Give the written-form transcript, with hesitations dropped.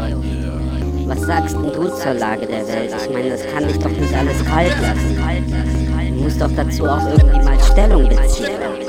Was sagst denn du zur Lage der Welt? Ich meine, das kann dich doch nicht alles kalt lassen. Du musst doch dazu auch irgendwie mal Stellung beziehen.